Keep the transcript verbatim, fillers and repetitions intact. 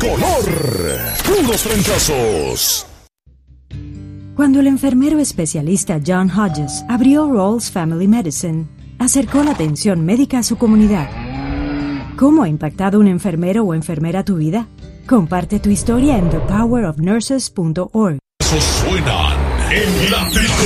color. Puros trancazos. Cuando el enfermero especialista John Hodges abrió Rawls Family Medicine, acercó la atención médica a su comunidad. ¿Cómo ha impactado un enfermero o enfermera tu vida? Comparte tu historia en the power of nurses punto org. Suenan en la